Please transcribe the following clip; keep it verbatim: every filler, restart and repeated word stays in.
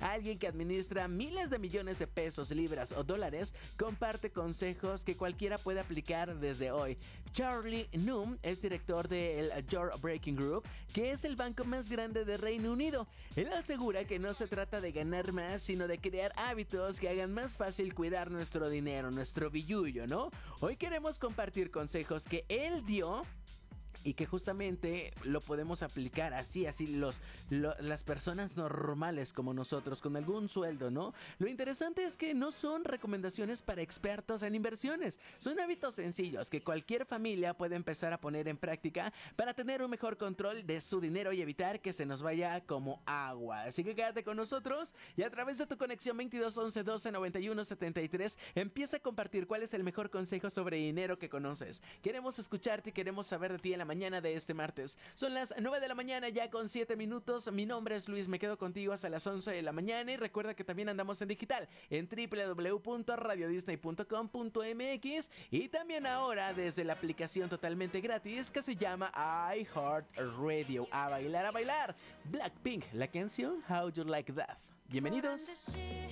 Alguien que administra miles de millones de pesos, libras o dólares comparte consejos que cualquiera puede aplicar desde hoy. Charlie Nunn es director del Jawbreaking Group, que es el banco más grande de Reino Unido. Él asegura que no se trata de ganar más, sino de crear hábitos que hagan más fácil cuidar nuestro dinero, nuestro billullo, ¿no? Hoy queremos compartir consejos que él dio y que justamente lo podemos aplicar así, así los, lo, las personas normales como nosotros, con algún sueldo, ¿no? Lo interesante es que no son recomendaciones para expertos en inversiones, son hábitos sencillos que cualquier familia puede empezar a poner en práctica para tener un mejor control de su dinero y evitar que se nos vaya como agua. Así que quédate con nosotros y a través de tu conexión veintidós once doce noventa y uno setenta y tres empieza a compartir cuál es el mejor consejo sobre dinero que conoces. Queremos escucharte y queremos saber de ti en la mañana de este martes. Son las nueve de la mañana ya con siete minutos. Mi nombre es Luis, me quedo contigo hasta las once de la mañana y recuerda que también andamos en digital en doble u doble u doble u punto radio disney punto com punto m x y también ahora desde la aplicación totalmente gratis que se llama iHeartRadio. A bailar, a bailar. Blackpink, la canción How You Like That. Bienvenidos.